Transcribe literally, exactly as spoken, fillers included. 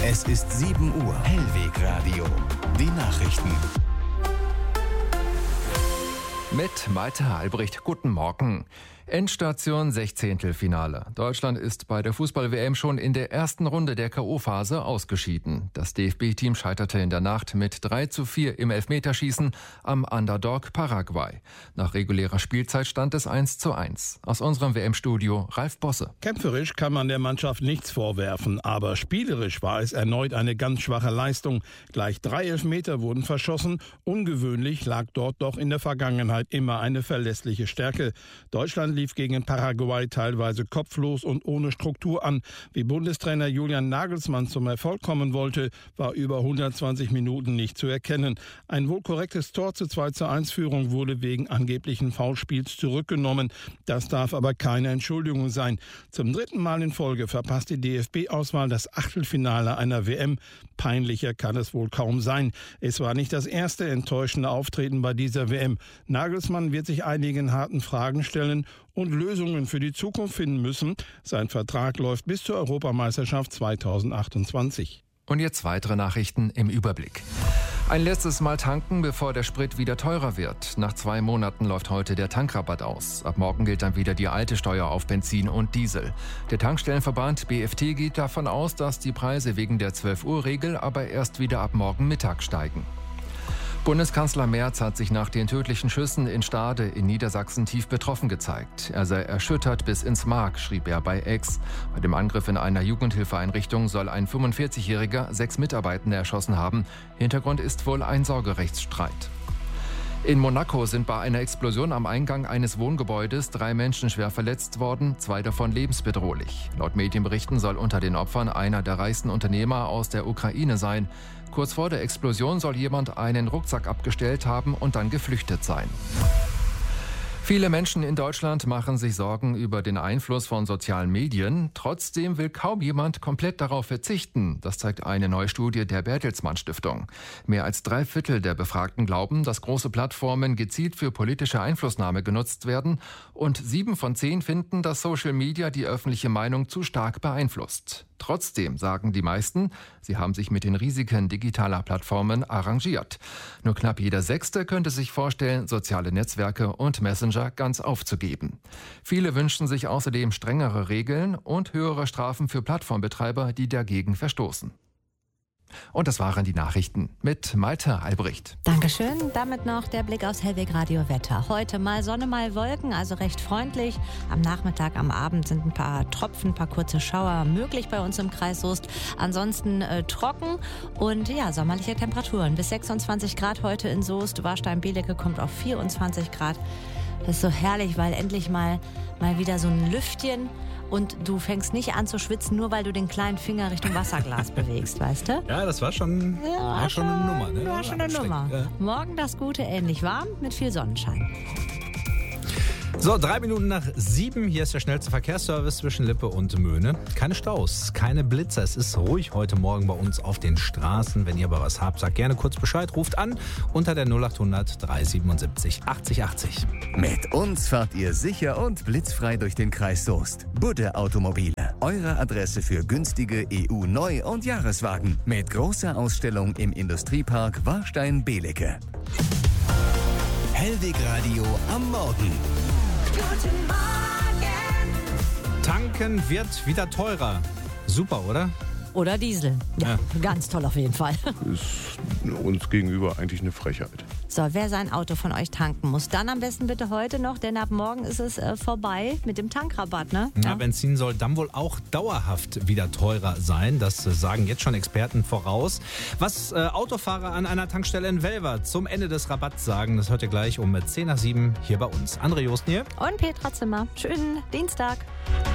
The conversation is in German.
Es ist sieben Uhr. Hellwegradio. Die Nachrichten. Mit Malte Albrecht. Guten Morgen. Endstation Sechzehntelfinale. Deutschland ist bei der Fußball-W M schon in der ersten Runde der K O-Phase ausgeschieden. Das D F B-Team scheiterte in der Nacht mit drei zu vier im Elfmeterschießen am Underdog Paraguay. Nach regulärer Spielzeit stand es eins zu eins. Aus unserem W M-Studio Ralf Bosse. Kämpferisch kann man der Mannschaft nichts vorwerfen, aber spielerisch war es erneut eine ganz schwache Leistung. Gleich drei Elfmeter wurden verschossen. Ungewöhnlich lag dort doch in der Vergangenheit immer eine verlässliche Stärke. Deutschland lief gegen Paraguay teilweise kopflos und ohne Struktur an. Wie Bundestrainer Julian Nagelsmann zum Erfolg kommen wollte, war über hundertzwanzig Minuten nicht zu erkennen. Ein wohl korrektes Tor zur zwei zu eins Führung wurde wegen angeblichen Foulspiels zurückgenommen. Das darf aber keine Entschuldigung sein. Zum dritten Mal in Folge verpasst die D F B-Auswahl das Achtelfinale einer W M. Peinlicher kann es wohl kaum sein. Es war nicht das erste enttäuschende Auftreten bei dieser W M. Nagelsmann wird sich einigen harten Fragen stellen und Lösungen für die Zukunft finden müssen. Sein Vertrag läuft bis zur Europameisterschaft zweitausendachtundzwanzig. Und jetzt weitere Nachrichten im Überblick. Ein letztes Mal tanken, bevor der Sprit wieder teurer wird. Nach zwei Monaten läuft heute der Tankrabatt aus. Ab morgen gilt dann wieder die alte Steuer auf Benzin und Diesel. Der Tankstellenverband B F T geht davon aus, dass die Preise wegen der zwölf-Uhr-Regel aber erst wieder ab morgen Mittag steigen. Bundeskanzler Merz hat sich nach den tödlichen Schüssen in Stade in Niedersachsen tief betroffen gezeigt. Er sei erschüttert bis ins Mark, schrieb er bei X. Bei dem Angriff in einer Jugendhilfeeinrichtung soll ein fünfundvierzigjähriger sechs Mitarbeitende erschossen haben. Hintergrund ist wohl ein Sorgerechtsstreit. In Monaco sind bei einer Explosion am Eingang eines Wohngebäudes drei Menschen schwer verletzt worden, zwei davon lebensbedrohlich. Laut Medienberichten soll unter den Opfern einer der reichsten Unternehmer aus der Ukraine sein. Kurz vor der Explosion soll jemand einen Rucksack abgestellt haben und dann geflüchtet sein. Viele Menschen in Deutschland machen sich Sorgen über den Einfluss von sozialen Medien. Trotzdem will kaum jemand komplett darauf verzichten. Das zeigt eine neue Studie der Bertelsmann Stiftung. Mehr als drei Viertel der Befragten glauben, dass große Plattformen gezielt für politische Einflussnahme genutzt werden. Und sieben von zehn finden, dass Social Media die öffentliche Meinung zu stark beeinflusst. Trotzdem sagen die meisten, sie haben sich mit den Risiken digitaler Plattformen arrangiert. Nur knapp jeder Sechste könnte sich vorstellen, soziale Netzwerke und Messenger ganz aufzugeben. Viele wünschen sich außerdem strengere Regeln und höhere Strafen für Plattformbetreiber, die dagegen verstoßen. Und das waren die Nachrichten mit Malte Albrecht. Dankeschön. Damit noch der Blick aufs Hellwegradio Wetter. Heute mal Sonne, mal Wolken, also recht freundlich. Am Nachmittag, am Abend sind ein paar Tropfen, ein paar kurze Schauer möglich bei uns im Kreis Soest. Ansonsten äh, trocken und ja, sommerliche Temperaturen. Bis sechsundzwanzig Grad heute in Soest. Warstein-Belecke kommt auf vierundzwanzig Grad. Das ist so herrlich, weil endlich mal, mal wieder so ein Lüftchen. Und du fängst nicht an zu schwitzen, nur weil du den kleinen Finger Richtung Wasserglas bewegst, weißt du? Ja, das war schon, Ja, war schon eine Nummer. Ne? War schon eine Nummer. Ja. Morgen das Gute, ähnlich warm, mit viel Sonnenschein. So, drei Minuten nach sieben. Hier ist der schnellste Verkehrsservice zwischen Lippe und Möhne. Keine Staus, keine Blitzer. Es ist ruhig heute Morgen bei uns auf den Straßen. Wenn ihr aber was habt, sagt gerne kurz Bescheid. Ruft an unter der null acht hundert drei siebenundsiebzig achtzig achtzig. Mit uns fahrt ihr sicher und blitzfrei durch den Kreis Soest. Budde Automobile. Eure Adresse für günstige E U-Neu- und Jahreswagen. Mit großer Ausstellung im Industriepark Warstein-Belecke. Hellwegradio am Morgen. Guten Morgen. Tanken wird wieder teurer. Super, oder? Oder Diesel. Ja, Ja. ganz toll auf jeden Fall. Ist uns gegenüber eigentlich eine Frechheit. So, wer sein Auto von euch tanken muss, dann am besten bitte heute noch, denn ab morgen ist es äh, vorbei mit dem Tankrabatt, ne? Ja, Benzin soll dann wohl auch dauerhaft wieder teurer sein. Das äh, sagen jetzt schon Experten voraus. Was äh, Autofahrer an einer Tankstelle in Velver zum Ende des Rabatts sagen, das hört ihr gleich um zehn nach sieben hier bei uns. André Josten hier. Und Petra Zimmer. Schönen Dienstag.